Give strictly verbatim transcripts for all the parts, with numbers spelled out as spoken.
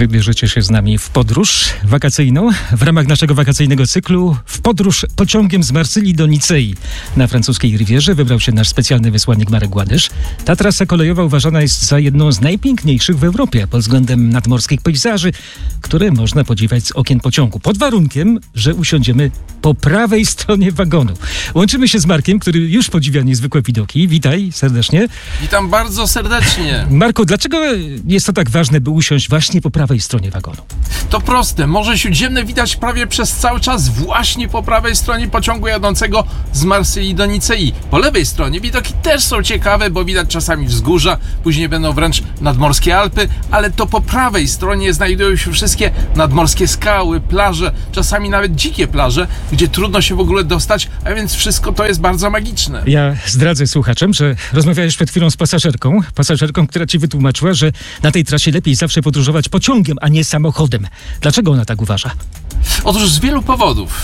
Wybierzecie się z nami w podróż wakacyjną w ramach naszego wakacyjnego cyklu w podróż pociągiem z Marsylii do Nicei. Na francuskiej Rivierze wybrał się nasz specjalny wysłannik Marek Gładysz. Ta trasa kolejowa uważana jest za jedną z najpiękniejszych w Europie pod względem nadmorskich pejzaży, które można podziwiać z okien pociągu. Pod warunkiem, że usiądziemy po prawej stronie wagonu. Łączymy się z Markiem, który już podziwia niezwykłe widoki. Witaj serdecznie. Witam bardzo serdecznie. Marku, dlaczego jest to tak ważne, by usiąść właśnie po prawej stronie wagonu? To proste. Morze Śródziemne widać prawie przez cały czas właśnie po prawej stronie pociągu jadącego z Marsylii do Nicei. Po lewej stronie widoki też są ciekawe, bo widać czasami wzgórza, później będą wręcz nadmorskie Alpy, ale to po prawej stronie znajdują się wszystkie nadmorskie skały, plaże, czasami nawet dzikie plaże, gdzie trudno się w ogóle dostać, a więc wszystko to jest bardzo magiczne. Ja zdradzę słuchaczom, że rozmawiałeś przed chwilą z pasażerką, pasażerką, która ci wytłumaczyła, że na tej trasie lepiej zawsze podróżować pociągiem, a nie samochodem. Dlaczego ona tak uważa? Otóż z wielu powodów.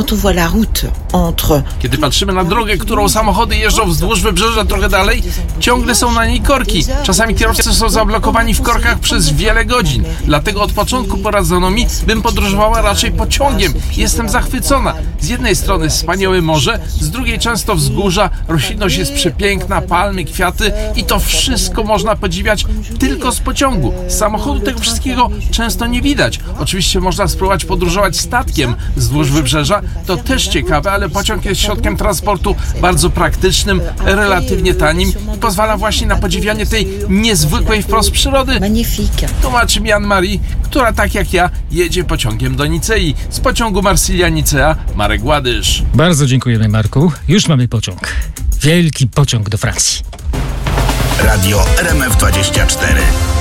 Kiedy patrzymy na drogę, którą samochody jeżdżą wzdłuż wybrzeża trochę dalej, ciągle są na niej korki. Czasami kierowcy są zablokowani w korkach przez wiele godzin. Dlatego od początku poradzono mi, bym podróżowała raczej pociągiem. Jestem zachwycona. Z jednej strony wspaniałe morze, z drugiej często wzgórza, roślinność jest przepiękna, palmy, kwiaty i to wszystko można podziwiać tylko z pociągu. Z samochodu tego wszystkiego często nie widać. Oczywiście można spróbować podróżować statkiem wzdłuż wybrzeża, to też ciekawe, ale pociąg jest środkiem transportu bardzo praktycznym, relatywnie tanim i pozwala właśnie na podziwianie tej niezwykłej wprost przyrody. Tłumaczy mi Anne-Marie, która tak jak ja jedzie pociągiem do Nicei. Z pociągu Marsylia-Nicea Marek Gładysz. Bardzo dziękujemy, Marku. Już mamy pociąg. Wielki pociąg do Francji. Radio R M F dwadzieścia cztery.